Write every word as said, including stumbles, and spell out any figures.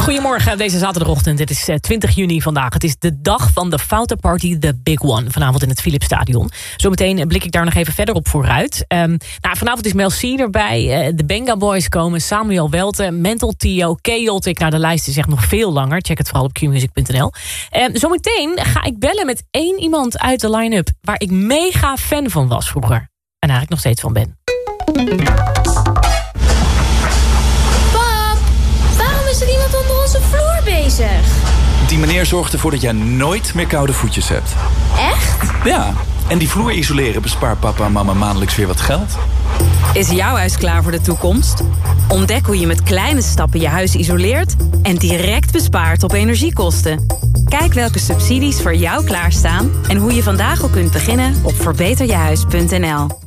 Goedemorgen, deze zaterdagochtend. Het is twintig juni vandaag. Het is de dag van de Foute Party, The Big One. Vanavond in het Philipsstadion. Zometeen blik ik daar nog even verder op vooruit. Um, nou, vanavond is Mel C erbij. Uh, de Benga Boys komen. Samuel Welte, Mental Tio, Chaotic. Nou, de lijst is echt nog veel langer. Check het vooral op q music punt n l. Uh, zometeen ga ik bellen met één iemand uit de line-up waar ik mega fan van was vroeger. En eigenlijk nog steeds van ben. Is er iemand onder onze vloer bezig? Die meneer zorgt ervoor dat jij nooit meer koude voetjes hebt. Echt? Ja, en die vloer isoleren bespaart papa en mama maandelijks weer wat geld. Is jouw huis klaar voor de toekomst? Ontdek hoe je met kleine stappen je huis isoleert en direct bespaart op energiekosten. Kijk welke subsidies voor jou klaarstaan en hoe je vandaag al kunt beginnen op verbeter je huis punt n l.